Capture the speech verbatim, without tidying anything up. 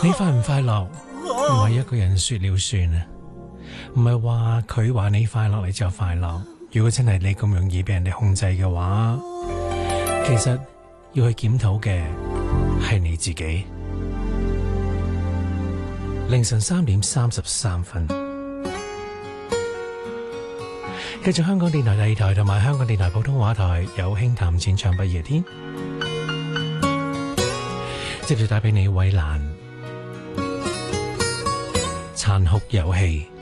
你快唔快樂唔係一個人說了算啊，唔係話佢話你快樂你就快樂。如果真係你咁容易俾人哋控制嘅話，其實要去檢討嘅係你自己。凌晨三點三十三分，繼續香港電台第二台同埋香港電台普通話台有輕談淺唱不夜天，接住帶俾你衛蘭殘酷遊戲。